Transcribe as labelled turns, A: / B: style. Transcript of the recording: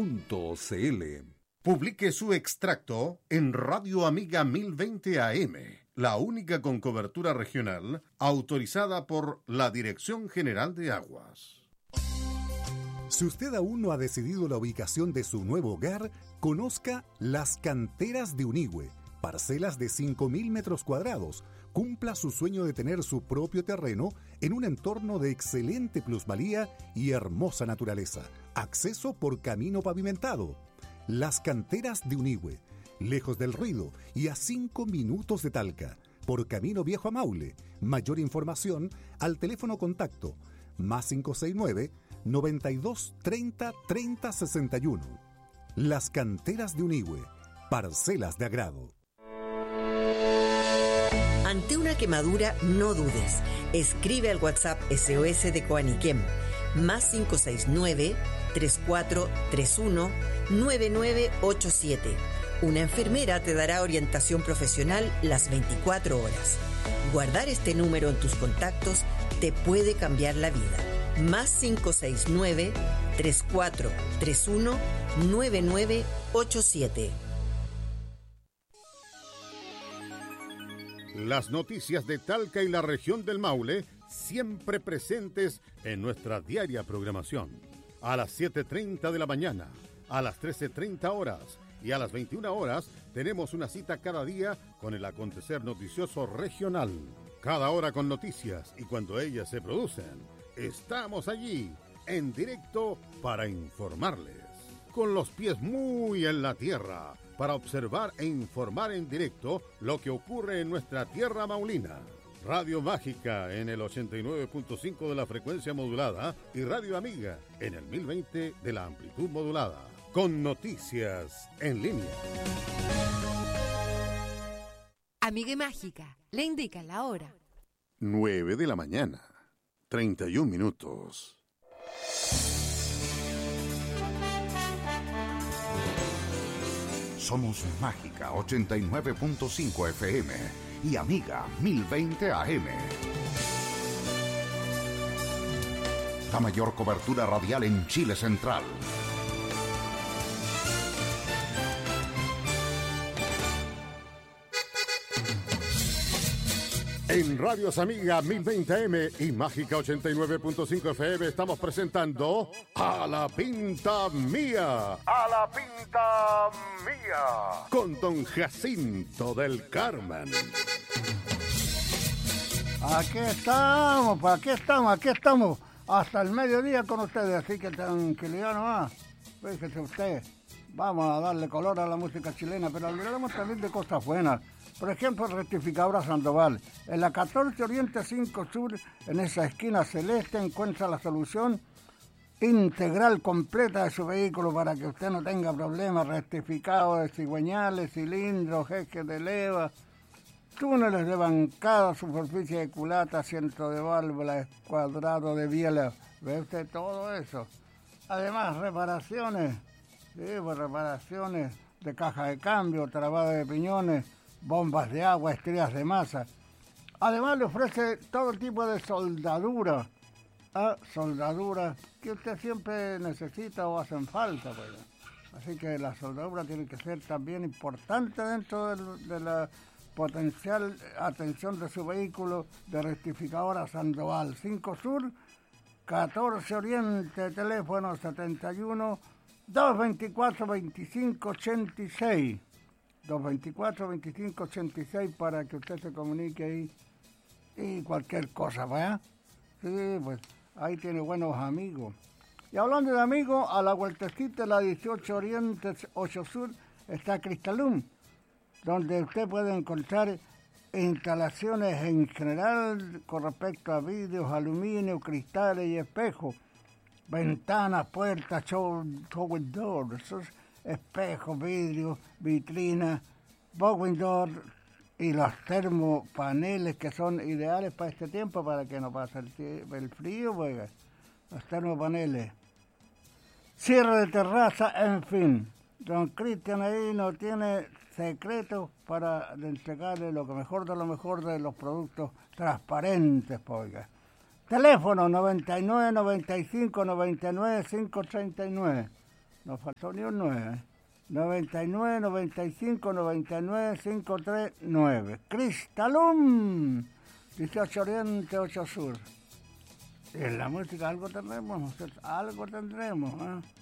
A: Publique su extracto en Radio Amiga 1020 AM, la única con cobertura regional autorizada por la Dirección General de Aguas.
B: Si usted aún no ha decidido la ubicación de su nuevo hogar, conozca Las Canteras de Unigüe, parcelas de 5.000 metros cuadrados. Cumpla su sueño de tener su propio terreno en un entorno de excelente plusvalía y hermosa naturaleza. Acceso por camino pavimentado. Las Canteras de Unigüe, lejos del ruido y a 5 minutos de Talca, por camino viejo a Maule. Mayor información al teléfono contacto +569 92 30 30 61. Las Canteras de Unigüe, parcelas de agrado.
C: Ante una quemadura, no dudes. Escribe al WhatsApp SOS de Coaniquem, +569 3431 9987. Una enfermera te dará orientación profesional las 24 horas. Guardar este número en tus contactos te puede cambiar la vida. +569 3431 9987.
A: Las noticias de Talca y la región del Maule siempre presentes en nuestra diaria programación. A las 7:30 de la mañana, a las 13:30 horas y a las 21 horas tenemos una cita cada día con el acontecer noticioso regional. Cada hora con noticias y cuando ellas se producen, estamos allí, en directo para informarles. Con los pies muy en la tierra, para observar e informar en directo lo que ocurre en nuestra tierra maulina. Radio Mágica en el 89.5 de la frecuencia modulada y Radio Amiga en el 1020 de la amplitud modulada. Con noticias en línea.
D: Amiga Mágica, le indica la hora.
A: 9 de la mañana, 31 minutos.
E: Somos Mágica 89.5 FM y Amiga 1020 AM. La mayor cobertura radial en Chile Central.
A: En Radios Amiga 1020 AM y Mágica 89.5 FM estamos presentando A la Pinta Mía. A la Pinta Mía. Con don Jacinto del Carmen.
F: Aquí estamos. Hasta el mediodía con ustedes, así que tranquilidad nomás. Fíjese usted, vamos a darle color a la música chilena, pero hablaremos también de cosas buenas. Por ejemplo, rectificadora Sandoval. En la 14 Oriente 5 Sur, en esa esquina celeste, encuentra la solución integral completa de su vehículo para que usted no tenga problemas. Rectificado de cigüeñales, cilindros, ejes de leva, túneles de bancada, superficie de culata, asiento de válvula, cuadrado de biela. ¿Ve usted todo eso? Además, reparaciones de caja de cambio, trabada de piñones, bombas de agua, estrías de masa. Además le ofrece todo tipo de soldadura que usted siempre necesita o hacen falta, pues. Así que la soldadura tiene que ser también importante dentro de la potencial atención de su vehículo. De rectificadora Sandoval 5 Sur, 14 Oriente, teléfono 71 224 2586. 224-2586 para que usted se comunique ahí y cualquier cosa, ¿verdad? Sí, pues ahí tiene buenos amigos. Y hablando de amigos, a la vueltecita de la 18 Oriente 8 Sur está Cristalum, donde usted puede encontrar instalaciones en general con respecto a vidrios, aluminio, cristales y espejos, ventanas, puertas, shower doors, espejos, vidrios, vitrinas, bowing door y los termopaneles que son ideales para este tiempo, para que no pase el frío, pues, los termopaneles, cierre de terraza, en fin. Don Cristian ahí no tiene secretos para entregarle lo mejor de los productos transparentes, pues. Teléfono 99 95 99 539. Nos faltó ni un 9. 99, 95, 99, 539. Cristalum. 18 Oriente, 8 Sur. En la música algo tendremos, ¿no? Algo tendremos, ¿eh?